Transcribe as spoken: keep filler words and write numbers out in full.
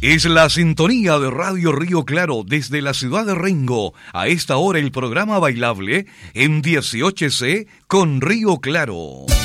Es la sintonía de Radio Río Claro desde la ciudad de Rengo. A esta hora el programa bailable en dieciocho C con Río Claro.